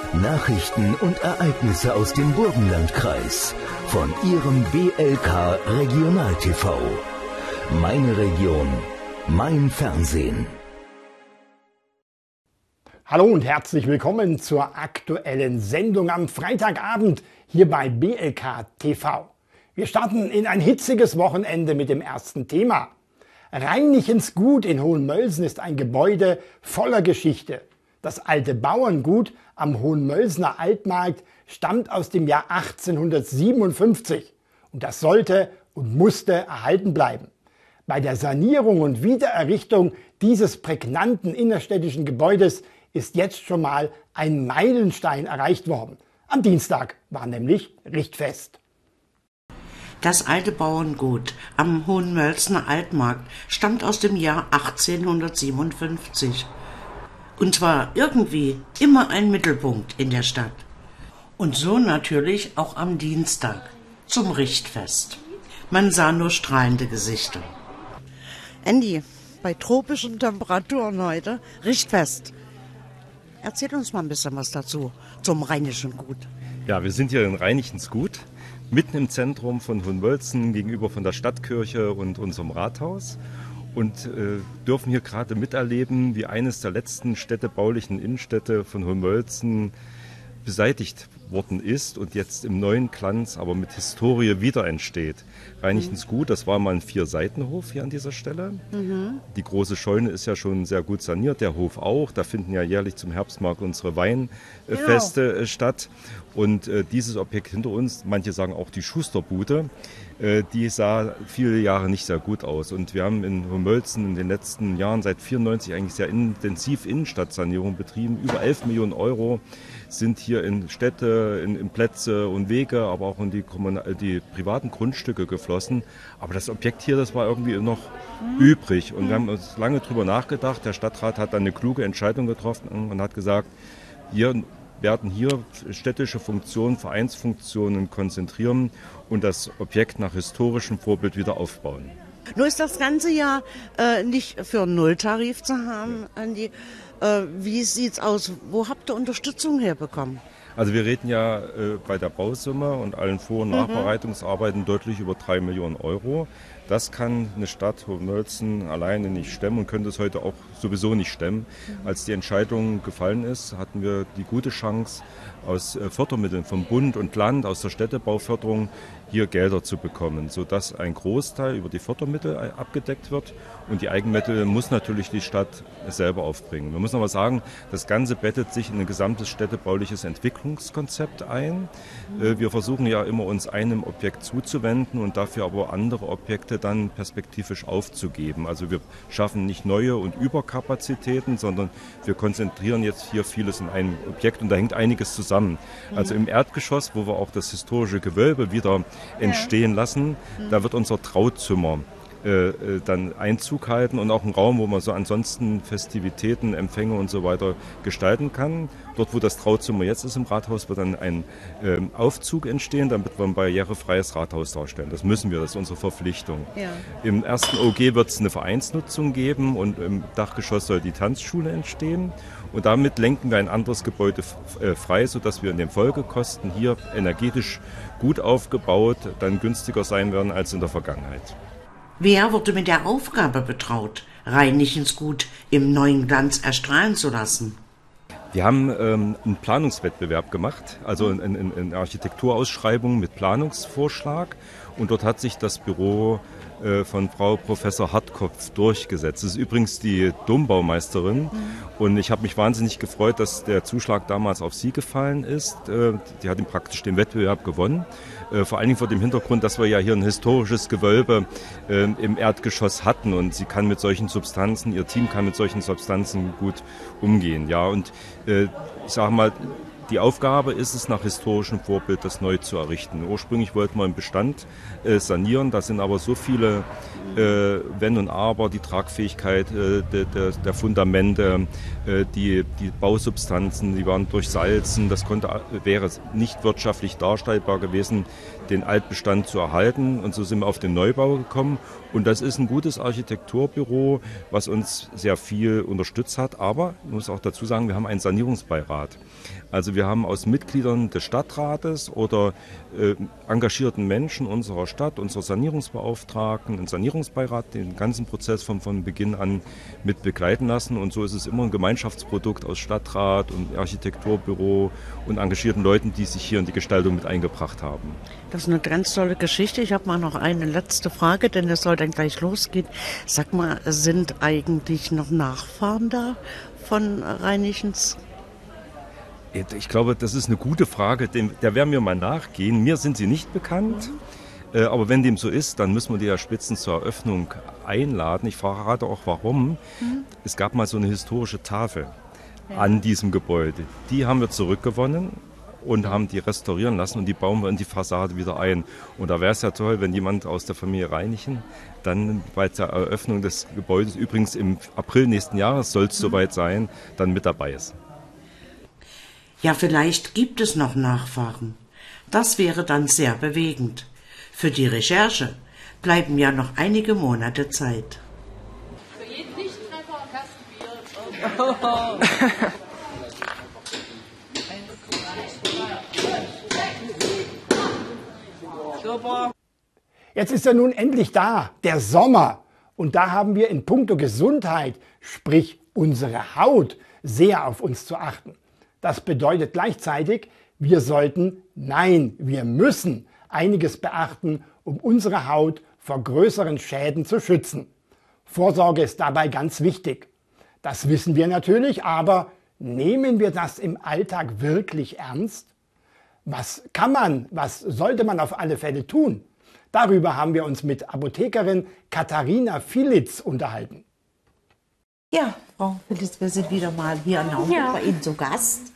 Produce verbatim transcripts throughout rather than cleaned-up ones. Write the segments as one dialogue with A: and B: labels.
A: Nachrichten und Ereignisse aus dem Burgenlandkreis von Ihrem B L K Regional T V. Meine Region, mein Fernsehen.
B: Hallo und herzlich willkommen zur aktuellen Sendung am Freitagabend hier bei B L K T V. Wir starten in ein hitziges Wochenende mit dem ersten Thema. Reinichens Gut in Hohenmölsen ist ein Gebäude voller Geschichte. Das alte Bauerngut am Hohenmölsener Altmarkt stammt aus dem Jahr achtzehnhundertsiebenundfünfzig und das sollte und musste erhalten bleiben. Bei der Sanierung und Wiedererrichtung dieses prägnanten innerstädtischen Gebäudes ist jetzt schon mal ein Meilenstein erreicht worden. Am Dienstag war nämlich Richtfest.
C: Das alte Bauerngut am Hohenmölsener Altmarkt stammt aus dem Jahr achtzehnhundertsiebenundfünfzig. Und war irgendwie immer ein Mittelpunkt in der Stadt. Und so natürlich auch am Dienstag zum Richtfest. Man sah nur strahlende Gesichter.
D: Andy, bei tropischen Temperaturen heute Richtfest. Erzähl uns mal ein bisschen was dazu, zum Rheinischen Gut.
E: Ja, wir sind hier in Reinichens Gut, mitten im Zentrum von Hohenmölsen, gegenüber von der Stadtkirche und unserem Rathaus. Und äh, dürfen hier gerade miterleben, wie eines der letzten städtebaulichen Innenstädte von Hohenmölsen beseitigt worden ist und jetzt im neuen Glanz, aber mit Historie wieder entsteht. Reinichens Gut, das war mal ein Vier-Seitenhof hier an dieser Stelle. Mhm. Die große Scheune ist ja schon sehr gut saniert, der Hof auch. Da finden ja jährlich zum Herbstmarkt unsere Weinfeste genau. statt. Und äh, dieses Objekt hinter uns, manche sagen auch die Schusterbude, äh, die sah viele Jahre nicht sehr gut aus. Und wir haben in Hohenmölsen in den letzten Jahren seit neunzehnhundertvierundneunzig eigentlich sehr intensiv Innenstadtsanierung betrieben. Über elf Millionen Euro sind hier in Städte, in, in Plätze und Wege, aber auch in die, Kommunal- die privaten Grundstücke geflossen. Aber das Objekt hier, das war irgendwie noch mhm. übrig. Und mhm. wir haben uns lange drüber nachgedacht. Der Stadtrat hat dann eine kluge Entscheidung getroffen und hat gesagt, wir werden hier städtische Funktionen, Vereinsfunktionen konzentrieren und das Objekt nach historischem Vorbild wieder aufbauen.
D: Nur ist das ganze Jahr äh, nicht für einen Nulltarif zu haben, Andi. Äh, wie sieht's aus? Wo habt ihr Unterstützung herbekommen?
E: Also wir reden ja äh, bei der Bausumme und allen Vor- und Nachbereitungsarbeiten mhm. deutlich über drei Millionen Euro. Das kann eine Stadt Hohenmölsen alleine nicht stemmen und könnte es heute auch sowieso nicht stemmen. Mhm. Als die Entscheidung gefallen ist, hatten wir die gute Chance, aus äh, Fördermitteln vom Bund und Land, aus der Städtebauförderung, hier Gelder zu bekommen, sodass ein Großteil über die Fördermittel abgedeckt wird und die Eigenmittel muss natürlich die Stadt selber aufbringen. Man muss aber sagen, das Ganze bettet sich in ein gesamtes städtebauliches Entwicklungskonzept ein. Mhm. Wir versuchen ja immer, uns einem Objekt zuzuwenden und dafür aber andere Objekte dann perspektivisch aufzugeben. Also wir schaffen nicht neue und Überkapazitäten, sondern wir konzentrieren jetzt hier vieles in einem Objekt und da hängt einiges zusammen. Mhm. Also im Erdgeschoss, wo wir auch das historische Gewölbe wieder entstehen lassen. Da wird unser Trauzimmer äh, dann Einzug halten und auch ein Raum, wo man so ansonsten Festivitäten, Empfänge und so weiter gestalten kann. Dort, wo das Trauzimmer jetzt ist im Rathaus, wird dann ein äh, Aufzug entstehen, damit wir ein barrierefreies Rathaus darstellen. Das müssen wir, das ist unsere Verpflichtung. Ja. Im ersten O G wird es eine Vereinsnutzung geben und im Dachgeschoss soll die Tanzschule entstehen. Und damit lenken wir ein anderes Gebäude frei, sodass wir in den Folgekosten hier energetisch gut aufgebaut dann günstiger sein werden als in der Vergangenheit.
C: Wer wurde mit der Aufgabe betraut, Reinichens Gut im neuen Glanz erstrahlen zu lassen?
E: Wir haben ähm, einen Planungswettbewerb gemacht, also eine, eine, eine Architekturausschreibung mit Planungsvorschlag. Und dort hat sich das Büro äh, von Frau Professor Hartkopf durchgesetzt. Das ist übrigens die Dombaumeisterin. Mhm. Und ich habe mich wahnsinnig gefreut, dass der Zuschlag damals auf sie gefallen ist. Äh, die hat praktisch den Wettbewerb gewonnen. Äh, vor allen Dingen vor dem Hintergrund, dass wir ja hier ein historisches Gewölbe äh, im Erdgeschoss hatten. Und sie kann mit solchen Substanzen, ihr Team kann mit solchen Substanzen gut umgehen. Ja, und äh, ich sage mal, die Aufgabe ist es, nach historischem Vorbild das neu zu errichten. Ursprünglich wollten wir einen Bestand äh, sanieren, da sind aber so viele äh, Wenn und Aber, die Tragfähigkeit äh, der, der, der Fundamente, äh, die, die Bausubstanzen, die waren durchsalzen. Das konnte, wäre nicht wirtschaftlich darstellbar gewesen, den Altbestand zu erhalten. Und so sind wir auf den Neubau gekommen. Und das ist ein gutes Architekturbüro, was uns sehr viel unterstützt hat. Aber ich muss auch dazu sagen, wir haben einen Sanierungsbeirat. Also wir haben aus Mitgliedern des Stadtrates oder äh, engagierten Menschen unserer Stadt, unserer Sanierungsbeauftragten, einen Sanierungsbeirat, den ganzen Prozess von, von Beginn an mit begleiten lassen. Und so ist es immer ein Gemeinschaftsprodukt aus Stadtrat und Architekturbüro und engagierten Leuten, die sich hier in die Gestaltung mit eingebracht haben.
D: Das ist eine ganz tolle Geschichte. Ich habe mal noch eine letzte Frage, denn es soll dann gleich losgehen. Sag mal, sind eigentlich noch Nachfahren da von Reinichens?
E: Ich glaube, das ist eine gute Frage, der werden wir mal nachgehen. Mir sind sie nicht bekannt, mhm. aber wenn dem so ist, dann müssen wir die ja Spitzen zur Eröffnung einladen. Ich verrate auch warum. Mhm. Es gab mal so eine historische Tafel ja. an diesem Gebäude. Die haben wir zurückgewonnen und haben die restaurieren lassen und die bauen wir in die Fassade wieder ein. Und da wäre es ja toll, wenn jemand aus der Familie Reinichen dann bei der Eröffnung des Gebäudes, übrigens im April nächsten Jahres soll es mhm. soweit sein, dann mit dabei ist.
C: Ja, vielleicht gibt es noch Nachfahren. Das wäre dann sehr bewegend. Für die Recherche bleiben ja noch einige Monate Zeit.
F: Für jeden Nichttreffer ein Kasten Bier.
B: Jetzt ist er nun endlich da, der Sommer. Und da haben wir in puncto Gesundheit, sprich unsere Haut, sehr auf uns zu achten. Das bedeutet gleichzeitig, wir sollten, nein, wir müssen einiges beachten, um unsere Haut vor größeren Schäden zu schützen. Vorsorge ist dabei ganz wichtig. Das wissen wir natürlich, aber nehmen wir das im Alltag wirklich ernst? Was kann man, was sollte man auf alle Fälle tun? Darüber haben wir uns mit Apothekerin Katharina Filitz unterhalten.
C: Ja, Frau Filitz, wir sind wieder mal hier in Naumburg ja. bei Ihnen zu Gast.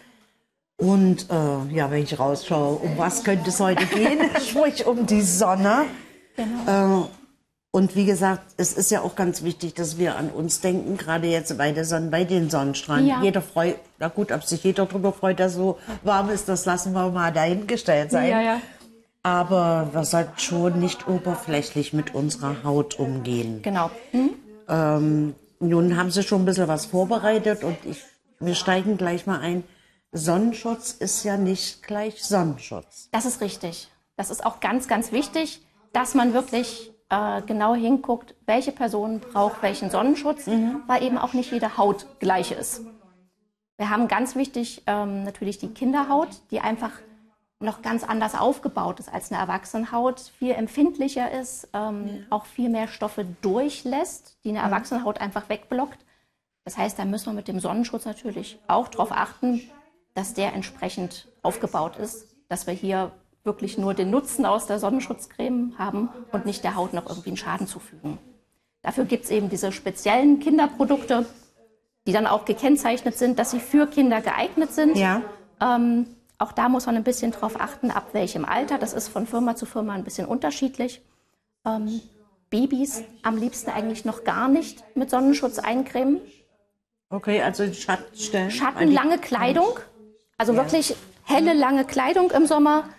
C: Und äh, ja, wenn ich rausschaue, um was könnte es heute gehen? Sprich um die Sonne. Genau. Äh, und wie gesagt, es ist ja auch ganz wichtig, dass wir an uns denken, gerade jetzt bei der Sonne, bei den Sonnenstrahlen. Ja. Jeder freut, na gut, ob sich jeder darüber freut, dass so warm ist, das lassen wir mal dahingestellt sein.
F: Ja, ja.
C: Aber wir sollten schon nicht oberflächlich mit unserer Haut umgehen.
F: Genau. Hm?
C: Ähm, nun haben Sie schon ein bisschen was vorbereitet und ich, wir steigen gleich mal ein. Sonnenschutz ist ja nicht gleich Sonnenschutz.
F: Das ist richtig. Das ist auch ganz, ganz wichtig, dass man wirklich äh, genau hinguckt, welche Person braucht welchen Sonnenschutz, mhm. weil eben auch nicht jede Haut gleich ist. Wir haben ganz wichtig ähm, natürlich die Kinderhaut, die einfach noch ganz anders aufgebaut ist als eine Erwachsenenhaut, viel empfindlicher ist, ähm, ja. auch viel mehr Stoffe durchlässt, die eine mhm. Erwachsenenhaut einfach wegblockt. Das heißt, da müssen wir mit dem Sonnenschutz natürlich auch darauf achten, dass der entsprechend aufgebaut ist, dass wir hier wirklich nur den Nutzen aus der Sonnenschutzcreme haben und nicht der Haut noch irgendwie einen Schaden zufügen. Dafür gibt es eben diese speziellen Kinderprodukte, die dann auch gekennzeichnet sind, dass sie für Kinder geeignet sind.
C: Ja.
F: Ähm, auch da muss man ein bisschen drauf achten, ab welchem Alter. Das ist von Firma zu Firma ein bisschen unterschiedlich. Ähm, Babys am liebsten eigentlich noch gar nicht mit Sonnenschutz eincremen.
C: Okay, also Schatten stellen.
F: Schatten, lange Kleidung. Also ja. wirklich helle, lange Kleidung im Sommer,